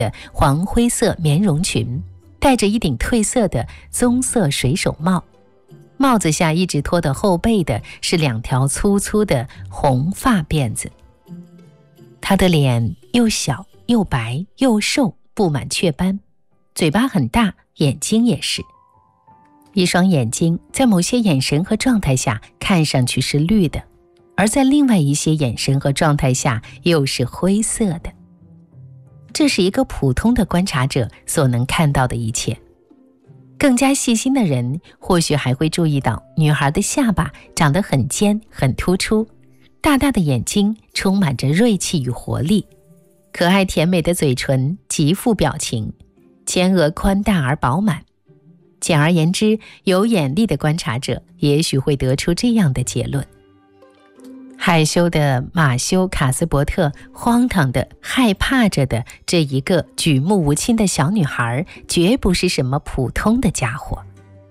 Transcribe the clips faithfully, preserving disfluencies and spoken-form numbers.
的黄灰色棉绒裙，戴着一顶褪色的棕色水手帽，帽子下一直拖到后背的是两条粗粗的红发辫子。她的脸又小又白又瘦，布满雀斑，嘴巴很大，眼睛也是。一双眼睛在某些眼神和状态下看上去是绿的，而在另外一些眼神和状态下又是灰色的。这是一个普通的观察者所能看到的一切。更加细心的人或许还会注意到，女孩的下巴长得很尖很突出，大大的眼睛充满着锐气与活力，可爱甜美的嘴唇极富表情，前额宽大而饱满。简而言之，有眼力的观察者也许会得出这样的结论：害羞的马修·卡斯伯特，荒唐的害怕着的这一个举目无亲的小女孩，绝不是什么普通的家伙。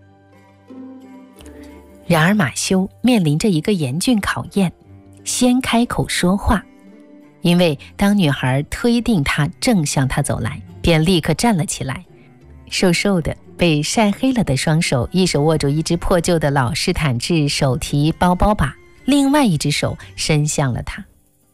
然而马修面临着一个严峻考验，先开口说话。因为当女孩推定他正向他走来，便立刻站了起来，瘦瘦的被晒黑了的双手一手握住一只破旧的老式坦制手提包包把，另外一只手伸向了他。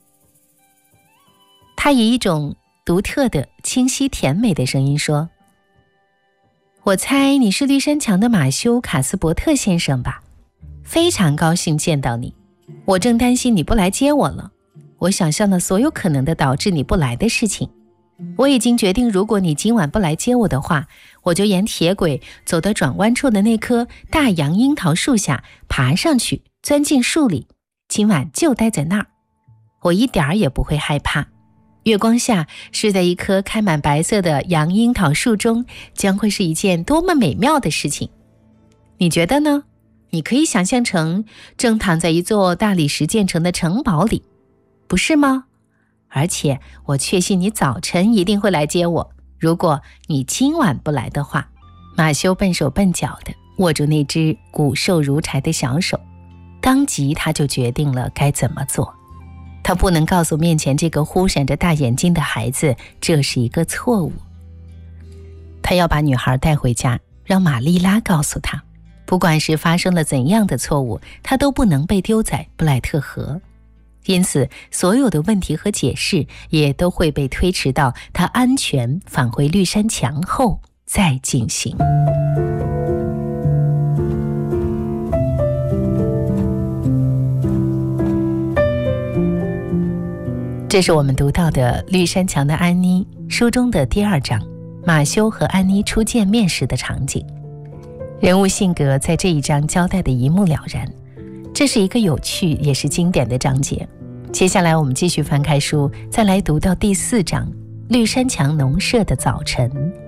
他以一种独特的清晰甜美的声音说：我猜你是绿山墙的马修·卡斯伯特先生吧？非常高兴见到你，我正担心你不来接我了。我想象了所有可能的导致你不来的事情。我已经决定，如果你今晚不来接我的话，我就沿铁轨走到转弯处的那棵大洋樱桃树下，爬上去，钻进树里，今晚就待在那儿。我一点儿也不会害怕。月光下睡在一棵开满白色的洋樱桃树中，将会是一件多么美妙的事情。你觉得呢？你可以想象成正躺在一座大理石建成的城堡里，不是吗？而且我确信你早晨一定会来接我，如果你今晚不来的话。马修笨手笨脚地握住那只骨瘦如柴的小手，当即他就决定了该怎么做。他不能告诉面前这个忽闪着大眼睛的孩子这是一个错误。他要把女孩带回家，让玛丽拉告诉他，不管是发生了怎样的错误，他都不能被丢在布莱特河。因此所有的问题和解释也都会被推迟到他安全返回绿山墙后再进行。这是我们读到的《绿山墙的安妮》书中的第二章，马修和安妮初见面时的场景。人物性格在这一章交代的一目了然，这是一个有趣也是经典的章节。接下来我们继续翻开书，再来读到第四章《绿山墙农舍的早晨》。